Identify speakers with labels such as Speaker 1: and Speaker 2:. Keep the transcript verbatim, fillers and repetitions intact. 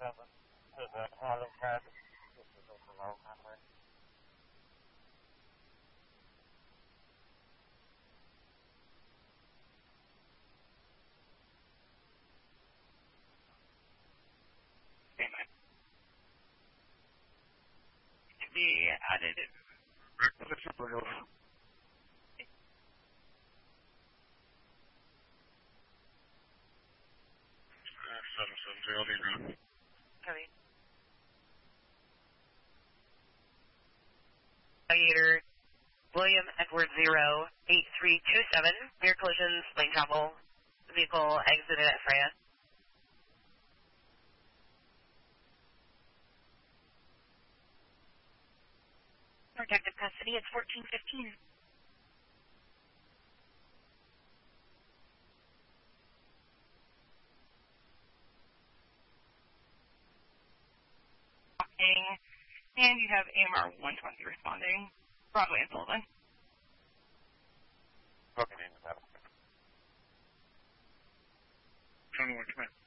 Speaker 1: Be added.
Speaker 2: seven seven zero, lead
Speaker 1: Copy. Navigator William Edward zero eight three two seven. Rear collisions, lane travel. Vehicle exited at Freya. Protective custody, it's fourteen fifteen. And you have A M R one twenty responding. Broadway and Sullivan.
Speaker 2: Okay, twenty-one, come in.